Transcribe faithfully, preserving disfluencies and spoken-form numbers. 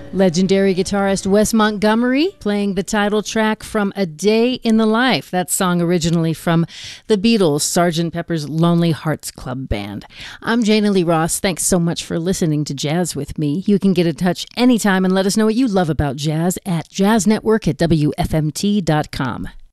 Legendary guitarist Wes Montgomery playing the title track from A Day in the Life. That song originally from the Beatles' Sergeant Pepper's Lonely Hearts Club Band. I'm Jana Lee Ross. Thanks so much for listening to Jazz with me. You can get in touch anytime and let us know what you love about jazz at jazz network at W F M T dot com.